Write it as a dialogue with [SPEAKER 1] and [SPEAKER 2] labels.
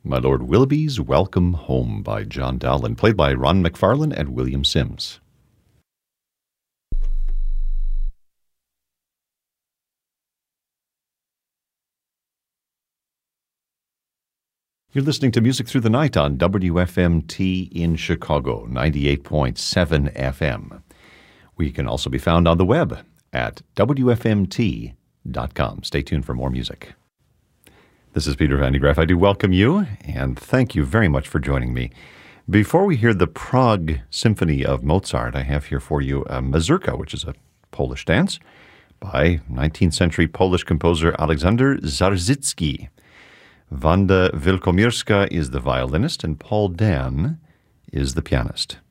[SPEAKER 1] My Lord Willoughby's Welcome Home by John Dowland, played by Ron McFarlane and William Sims. You're listening to Music Through the Night on WFMT in Chicago, 98.7 FM. We can also be found on the web at WFMT.com. Stay tuned for more music. This is Peter Van de Graaff. I do welcome you, and thank you very much for joining me. Before we hear the Prague Symphony of Mozart, I have here for you a mazurka, which is a Polish dance by 19th century Polish composer Aleksander Zarzycki. Wanda Wilkomirska is the violinist, and Paul Dan is the pianist.